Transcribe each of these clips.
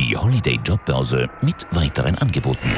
Die Holiday Jobbörse mit weiteren Angeboten.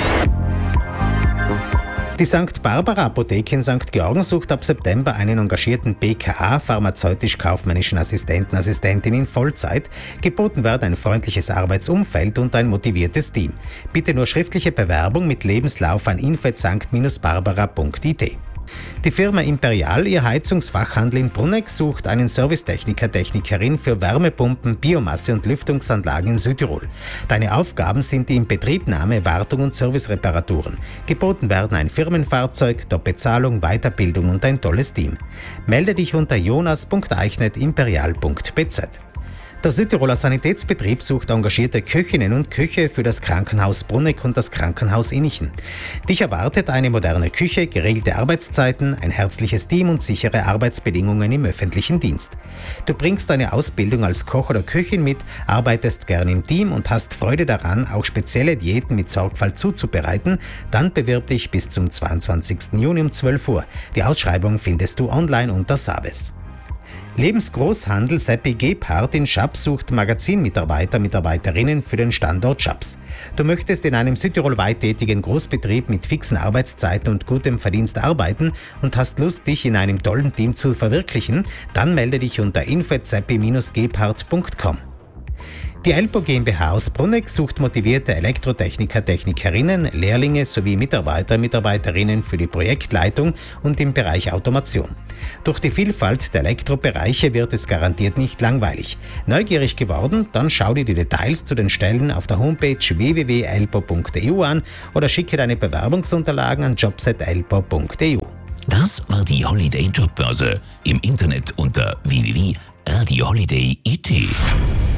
Die St. Barbara Apotheke in St. Georgen sucht ab September einen engagierten BKA, pharmazeutisch-kaufmännischen Assistentin in Vollzeit. Geboten wird ein freundliches Arbeitsumfeld und ein motiviertes Team. Bitte nur schriftliche Bewerbung mit Lebenslauf an info@sankt-barbara.it. Die Firma Imperial, ihr Heizungsfachhandel in Brunegg, sucht einen Servicetechniker/Technikerin für Wärmepumpen, Biomasse- und Lüftungsanlagen in Südtirol. Deine Aufgaben sind die Inbetriebnahme, Wartung und Servicereparaturen. Geboten werden ein Firmenfahrzeug, Top-Bezahlung, Weiterbildung und ein tolles Team. Melde dich unter jonas.eichnet-imperial.bz. Der Südtiroler Sanitätsbetrieb sucht engagierte Köchinnen und Köche für das Krankenhaus Brunegg und das Krankenhaus Innichen. Dich erwartet eine moderne Küche, geregelte Arbeitszeiten, ein herzliches Team und sichere Arbeitsbedingungen im öffentlichen Dienst. Du bringst deine Ausbildung als Koch oder Köchin mit, arbeitest gern im Team und hast Freude daran, auch spezielle Diäten mit Sorgfalt zuzubereiten, dann bewirb dich bis zum 22. Juni um 12 Uhr. Die Ausschreibung findest du online unter Sabes. Lebensgroßhandel Seppi Gebhardt in Schaps sucht Mitarbeiterinnen für den Standort Schaps. Du möchtest in einem südtirolweit tätigen Großbetrieb mit fixen Arbeitszeiten und gutem Verdienst arbeiten und hast Lust, dich in einem tollen Team zu verwirklichen? Dann melde dich unter info@seppi-gebhardt.com. Die Elpo GmbH aus Brunegg sucht motivierte Elektrotechniker, Technikerinnen, Lehrlinge sowie Mitarbeiterinnen für die Projektleitung und im Bereich Automation. Durch die Vielfalt der Elektrobereiche wird es garantiert nicht langweilig. Neugierig geworden? Dann schau dir die Details zu den Stellen auf der Homepage www.elpo.eu an oder schicke deine Bewerbungsunterlagen an jobs@elpo.eu. Das war die Holiday Jobbörse. Im Internet unter www.radioholiday.it.